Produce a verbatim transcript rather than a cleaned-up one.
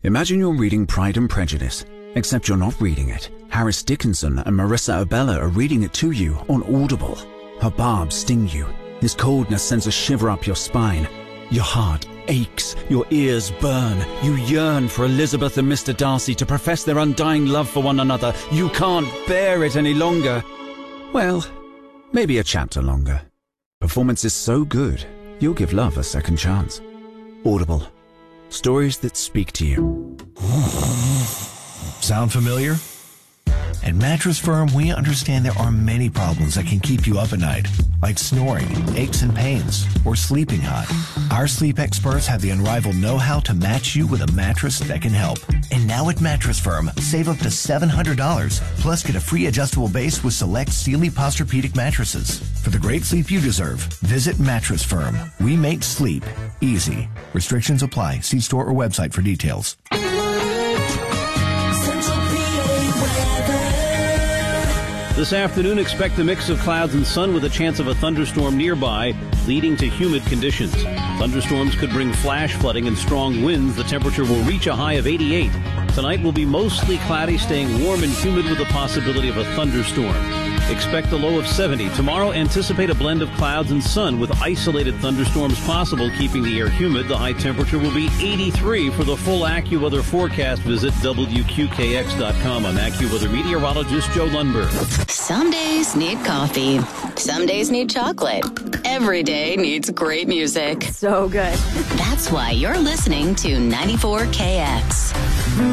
Imagine you're reading Pride and Prejudice, except you're not reading it. Harris Dickinson and Marissa Abella are reading it to you on Audible. Her barbs sting you. His coldness sends a shiver up your spine. Your heart aches, your ears burn. You yearn for Elizabeth and Mister Darcy to profess their undying love for one another. You can't bear it any longer. Well, maybe a chapter longer. Performance is so good, you'll give love a second chance. Audible. Stories that speak to you. Sound familiar? At Mattress Firm, we understand there are many problems that can keep you up at night, like snoring, aches and pains, or sleeping hot. Our sleep experts have the unrivaled know-how to match you with a mattress that can help. And now at Mattress Firm, save up to seven hundred dollars, plus get a free adjustable base with select Sealy Posturepedic mattresses. For the great sleep you deserve, visit Mattress Firm. We make sleep easy. Restrictions apply. See store or website for details. This afternoon, expect a mix of clouds and sun with a chance of a thunderstorm nearby, leading to humid conditions. Thunderstorms could bring flash flooding and strong winds. The temperature will reach a high of eighty-eight. Tonight will be mostly cloudy, staying warm and humid with the possibility of a thunderstorm. Expect a low of seventy. Tomorrow, anticipate a blend of clouds and sun with isolated thunderstorms possible, keeping the air humid. The high temperature will be eighty-three. For the full AccuWeather forecast, visit W Q K X dot com. I'm AccuWeather meteorologist Joe Lundberg. Some days need coffee. Some days need chocolate. Every day needs great music. So good. That's why you're listening to ninety-four K X.